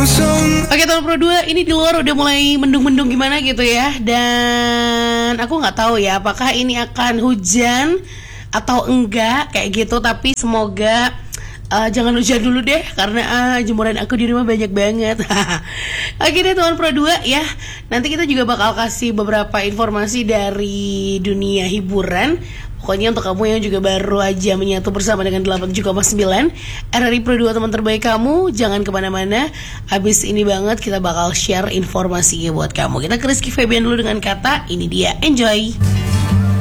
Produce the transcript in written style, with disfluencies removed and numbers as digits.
Oke, tahun Pro 2 ini di luar udah mulai mendung-mendung gimana gitu ya. Dan aku nggak tahu ya apakah ini akan hujan atau enggak kayak gitu. Tapi semoga jangan hujan dulu deh, karena jemuran aku di rumah banyak banget. Oke deh Tuan Pro 2 ya. Nanti kita juga bakal kasih beberapa informasi dari dunia hiburan. Pokoknya untuk kamu yang juga baru aja menyatu bersama dengan 87,9 RRI Pro 2 teman terbaik kamu, jangan kemana-mana. Habis ini banget kita bakal share informasinya buat kamu. Kita ke Rizky Febian dulu dengan kata, ini dia, enjoy.